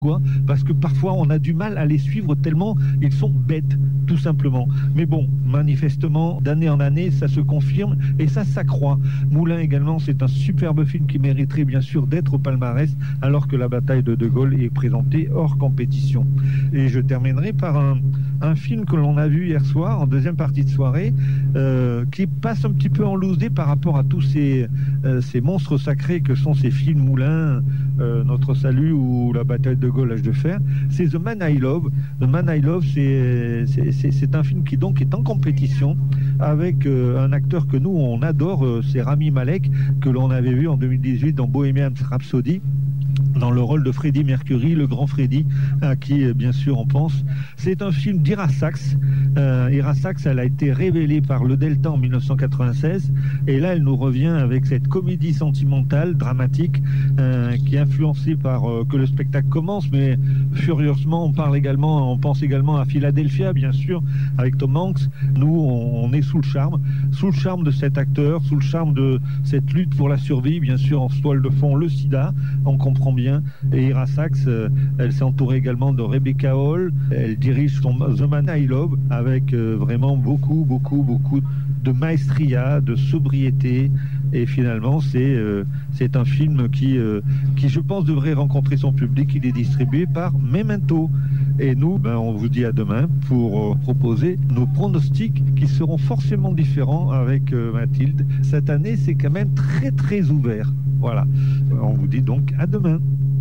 Quoi, parce que parfois on a du mal à les suivre tellement ils sont bêtes, tout simplement. Mais bon, manifestement, d'année en année, ça se confirme et ça s'accroît. Moulin également, c'est un superbe film qui mériterait bien sûr d'être au palmarès, alors que la bataille de De Gaulle est présentée hors compétition. Et je terminerai par un film que l'on a vu hier soir, en deuxième partie de soirée, qui passe un petit peu en loose day par rapport à tous ces monstres sacrés que sont ces films Moulin, Notre Salut ou La bataille de Gaulle, l'âge de fer. C'est The Man I Love. The Man I Love, c'est un film qui donc est en compétition avec un acteur que nous on adore, c'est Rami Malek, que l'on avait vu en 2018 dans Bohemian Rhapsody, dans le rôle de Freddie Mercury, le grand Freddie, à qui bien sûr on pense. C'est un film d'Ira Sachs. Ira Sachs, elle a été révélée par Le Delta en 1996, et là elle nous revient avec cette comédie sentimentale, dramatique, qui est influencée par Que le spectacle commence, mais furieusement on pense également à Philadelphia, bien sûr, avec Tom Hanks. Nous on est sous le charme de cet acteur, sous le charme de cette lutte pour la survie, bien sûr en toile de fond le sida, on comprend bien. Et Ira Sachs, elle s'est entourée également de Rebecca Hall, elle dirige son The Man I Love avec vraiment beaucoup de maestria, de sobriété, et finalement c'est un film qui je pense devrait rencontrer son public. Il est distribué par Memento, et nous on vous dit à demain pour proposer nos pronostics qui seront forcément différents avec Mathilde. Cette année c'est quand même très ouvert. Voilà, on vous dit donc à demain.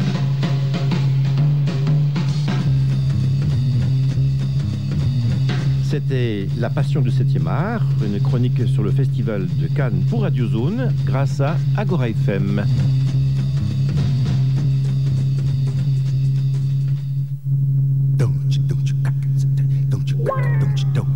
C'était La Passion du 7e art, une chronique sur le festival de Cannes pour Radio Zone, grâce à Agora FM. Don't you